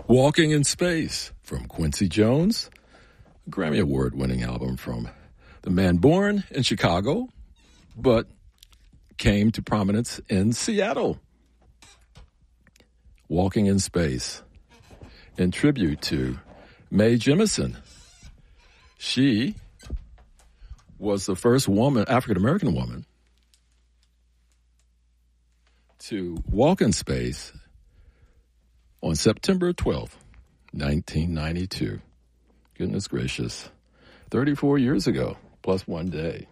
Walking in Space from Quincy Jones, a Grammy Award-winning album from the man born in Chicago, but came to prominence in Seattle. Walking in Space, in tribute to Mae Jemison. She was the first woman, African-American woman, to walk in space on September 12th, 1992. Goodness gracious. 34 years ago, plus one day.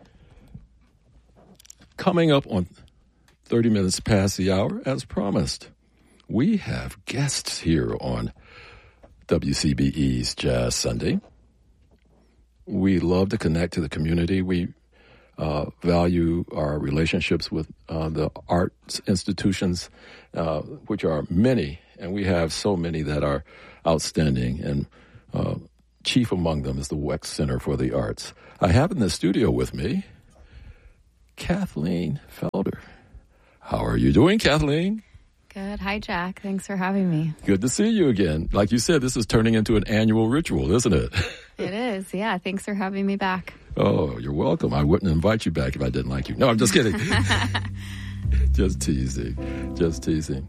Coming up on 30 minutes past the hour, as promised, we have guests here on WCBE's Jazz Sunday. We love to connect to the community. We value our relationships with the arts institutions, which are many, and we have so many that are outstanding, and chief among them is the Wex Center for the Arts. I have in the studio with me Kathleen Felder. How are you doing, Kathleen? Good. Hi, Jack. Thanks for having me. Good to see you again. Like you said, this is turning into an annual ritual, isn't it? It is, yeah. Thanks for having me back. Oh, you're welcome. I wouldn't invite you back if I didn't like you. No, I'm just kidding. Just teasing. Just teasing.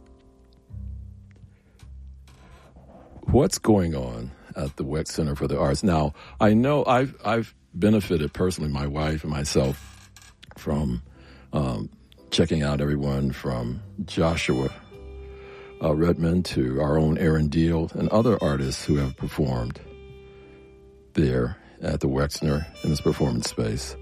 What's going on at the Wex Center for the Arts? Now, I know I've benefited personally, my wife and myself, from checking out everyone from Joshua Redmond to our own Aaron Deal and other artists who have performed there at the Wex Center in this performance space.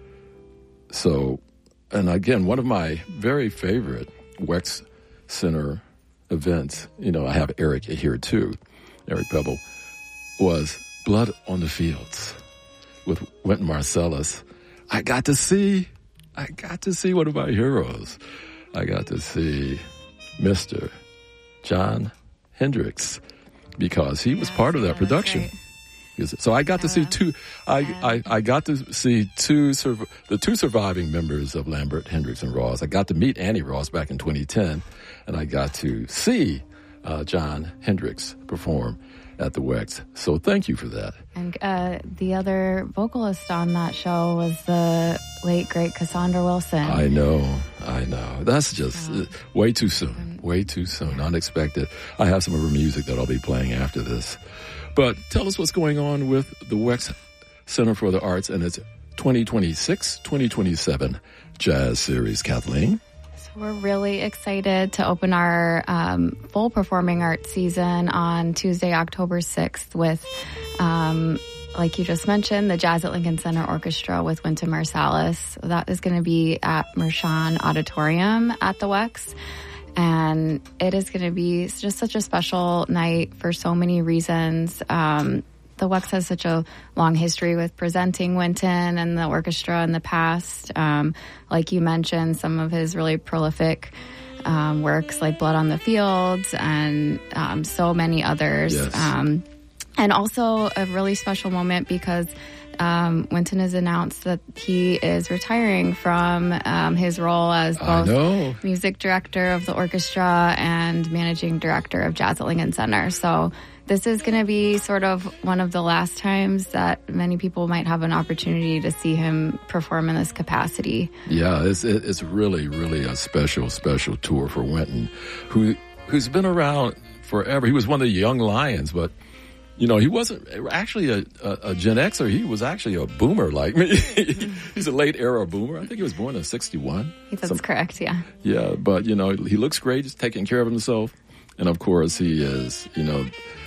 So, and again, one of my very favorite Wex Center events, you know, I have Eric here too, Eric Pebble, was Blood on the Fields with Wynton Marsalis. I got to see one of my heroes. I got to see Mr. Jon Hendricks because he was part of that production. So I got to see two. I got to see the two surviving members of Lambert, Hendricks, and Ross. I got to meet Annie Ross back in 2010, and I got to see Jon Hendricks perform at the Wex. So thank you for that. And the other vocalist on that show was the late, great Cassandra Wilson. I know. That's just way too soon. Way too soon. Unexpected. I have some of her music that I'll be playing after this. But tell us what's going on with the Wex Center for the Arts and its 2026-2027 Jazz Series, Kathleen. So we're really excited to open our full performing arts season on Tuesday, October 6th with, like you just mentioned, the Jazz at Lincoln Center Orchestra with Wynton Marsalis. So that is going to be at Mershon Auditorium at the Wex. And it is going to be just such a special night for so many reasons. The Wex has such a long history with presenting Wynton and the orchestra in the past. Like you mentioned, some of his really prolific works like Blood on the Fields and so many others. Yes. And also a really special moment because Wynton has announced that he is retiring from his role as both music director of the orchestra and managing director of Jazz at Lincoln Center. So this is going to be sort of one of the last times that many people might have an opportunity to see him perform in this capacity. Yeah, it's really, really a special tour for Wynton, who's been around forever. He was one of the young lions, but you know, he wasn't actually a Gen Xer. He was actually a boomer like me. He's a late era boomer. I think he was born in 61. That's correct, yeah. Yeah, but, you know, he looks great. He's taking care of himself. And, of course, he is, you know,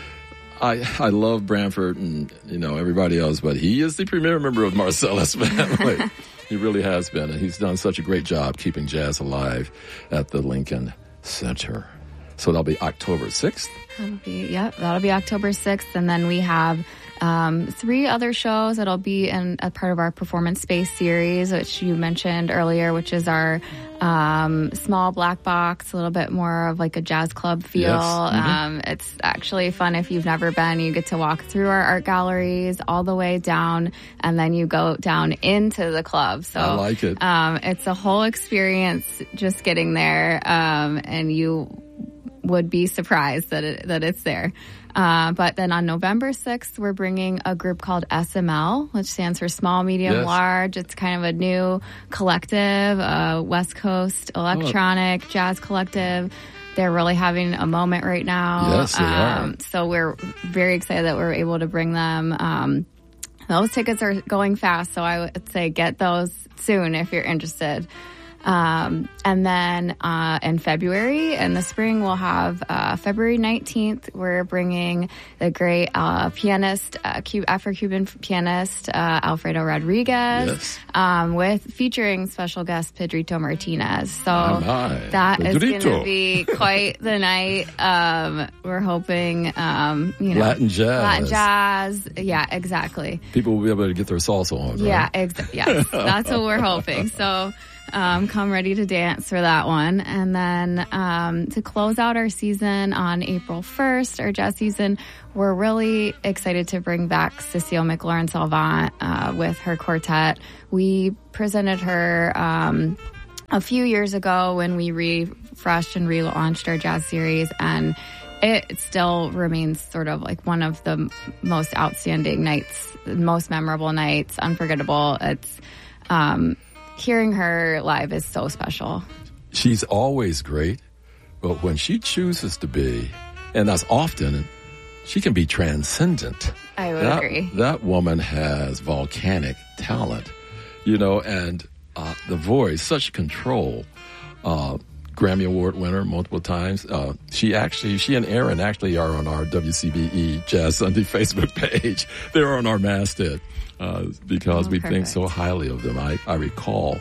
I love Branford and, you know, everybody else, but he is the premier member of Marsalis family. He really has been. And he's done such a great job keeping jazz alive at the Lincoln Center. So that'll be October 6th. That'll be October 6th. And then we have 3 other shows that'll be in a part of our Performance Space series, which you mentioned earlier, which is our small black box, a little bit more of like a jazz club feel. Yes. Mm-hmm. It's actually fun if you've never been. You get to walk through our art galleries all the way down, and then you go down into the club. So I like it. It's a whole experience just getting there, and you would be surprised that it's there. But then on November 6th, we're bringing a group called SML, which stands for Small, Medium, Large. It's kind of a new collective, West Coast electronic jazz collective. They're really having a moment right now. Yes, they are. So we're very excited that we're able to bring them. Those tickets are going fast, so I would say get those soon if you're interested. And then in February, in the spring, we'll have February 19th, we're bringing the great pianist, Afro-Cuban pianist, Alfredo Rodriguez, featuring special guest Pedrito Martinez. So that is going to be quite the night. We're hoping, Latin jazz. Yeah, exactly. People will be able to get their salsa on, right? Yeah, yes. That's what we're hoping. So, come ready to dance for that one. And then to close out our season on April 1st, our jazz season, we're really excited to bring back Cecile McLaurin-Salvant with her quartet. We presented her a few years ago when we refreshed and relaunched our jazz series, and it still remains sort of like one of the most outstanding nights, most memorable nights, unforgettable. It's hearing her live is so special. She's always great, but when she chooses to be, and that's often, she can be transcendent. I would agree. That woman has volcanic talent, and the voice, such control. Grammy Award winner multiple times. She and Aaron actually are on our WCBE Jazz Sunday Facebook page. They're on our masthead. Because we think so highly of them. I recall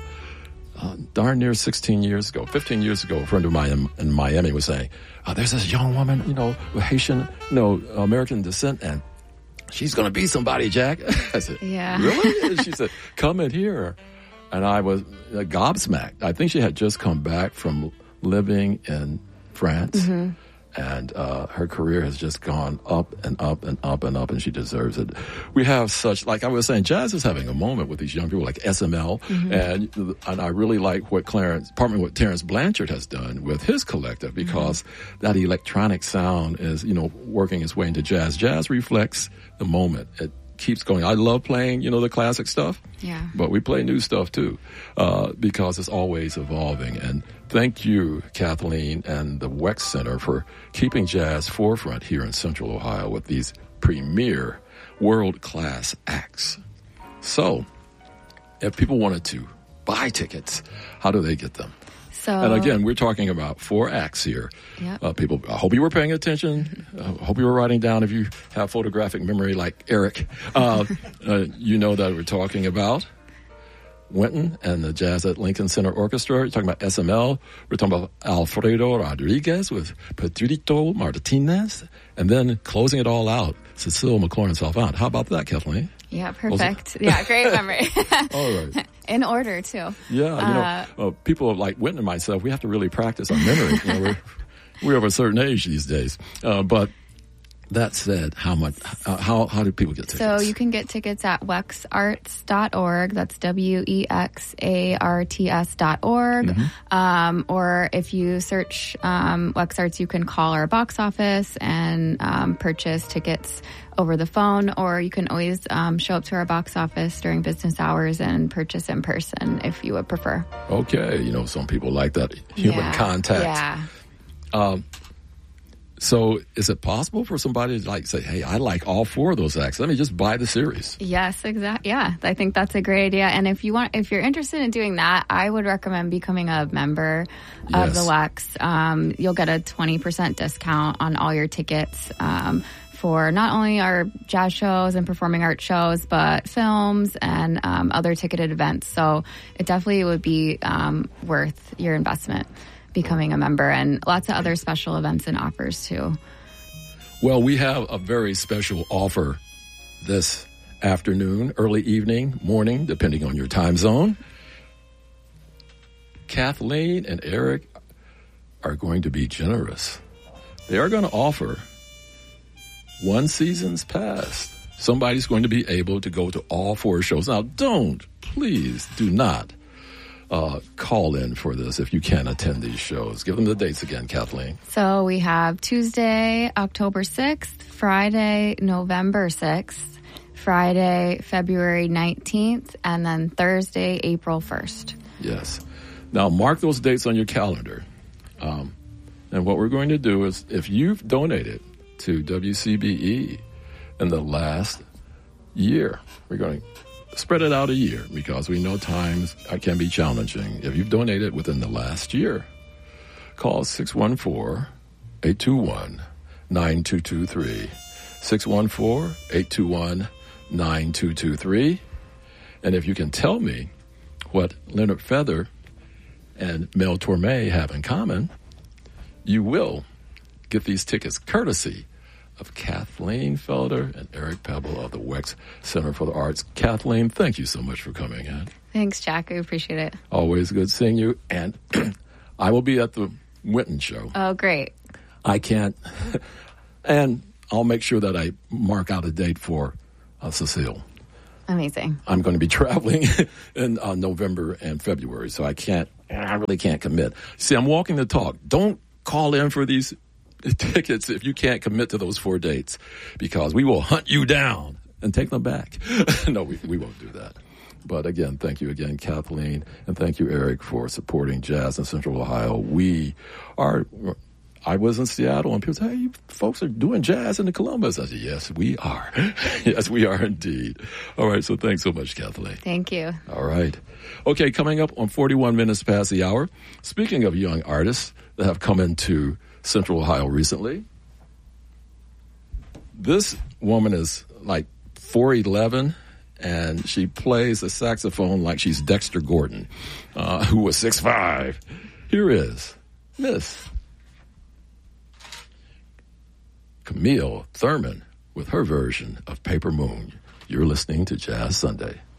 darn near 15 years ago, a friend of mine in Miami was saying, there's this young woman, with Haitian, American descent, and she's going to be somebody, Jack. I said, really? And she said, come in here. And I was gobsmacked. I think she had just come back from living in France. Mm-hmm. And her career has just gone up and up and up and up, and she deserves it. We have such, like I was saying, jazz is having a moment with these young people like SML, mm-hmm. and I really like what Terrence Blanchard has done with his collective, because that electronic sound is, working its way into jazz. Jazz reflects the moment. It keeps going. I love playing, the classic stuff. Yeah. But we play new stuff too, because it's always evolving. And thank you, Kathleen and the WEX Center, for keeping jazz forefront here in Central Ohio with these premier world-class acts. So, if people wanted to buy tickets, how do they get them? And again, we're talking about 4 acts here. Yep. People, I hope you were paying attention. I hope you were writing down if you have photographic memory like Eric. You know that we're talking about Wynton and the Jazz at Lincoln Center Orchestra. We're talking about SML. We're talking about Alfredo Rodriguez with Pedrito Martinez. And then closing it all out, Cecile McLaurin-Salvant. How about that, Kathleen? Yeah, perfect. Yeah, great memory. All right. In order, too. Yeah, people like Wynton and myself, we have to really practice our memory. We're of a certain age these days. But that said, how do people get tickets? So you can get tickets at wexarts.org. That's WEXARTS.org. Mm-hmm. Or if you search Wex Arts, you can call our box office and purchase tickets over the phone, or you can always show up to our box office during business hours and purchase in person if you would prefer. Okay. Some people like that human contact. Yeah. So is it possible for somebody to say, hey, I like all 4 of those acts. Let me just buy the series. Yes, exactly. Yeah, I think that's a great idea. And if you're interested in doing that, I would recommend becoming a member of the WEX. You'll get a 20% discount on all your tickets for not only our jazz shows and performing arts shows, but films and other ticketed events. So it definitely would be worth your investment, becoming a member, and lots of other special events and offers too. Well, we have a very special offer this afternoon, early evening, morning, depending on your time zone. Kathleen and Eric are going to be generous. They are going to offer 1 season's pass. Somebody's going to be able to go to all 4 shows. Now, please do not call in for this if you can attend these shows? Give them the dates again, Kathleen. So we have Tuesday, October 6th, Friday, November 6th, Friday, February 19th, and then Thursday, April 1st. Yes. Now, mark those dates on your calendar. And what we're going to do is, if you've donated to WCBE in the last year, we're going to spread it out a year because we know times can be challenging. If you've donated within the last year, call 614-821-9223. 614-821-9223. And if you can tell me what Leonard Feather and Mel Torme have in common, you will get these tickets courtesy of Kathleen Felder and Eric Pebble of the WEX Center for the Arts. Kathleen, thank you so much for coming in. Thanks, Jack. I appreciate it. Always good seeing you. And I will be at the Winton show. Oh, great. I can't. And I'll make sure that I mark out a date for Cecile. Amazing. I'm going to be traveling in November and February, so I really can't commit. See, I'm walking the talk. Don't call in for these tickets if you can't commit to those 4 dates, because we will hunt you down and take them back. No, we won't do that. But again, thank you again, Kathleen, and thank you, Eric, for supporting jazz in Central Ohio. I was in Seattle, and people said, hey, you folks are doing jazz in the Columbus. I said, yes, we are. Yes, we are indeed. All right, so thanks so much, Kathleen. Thank you. All right. Okay, coming up on 41 minutes past the hour, speaking of young artists that have come into Central Ohio recently, this woman is like 4'11", and she plays the saxophone like she's Dexter Gordon, who was 6'5". Here is Miss Camille Thurman with her version of Paper Moon. You're listening to Jazz Sunday.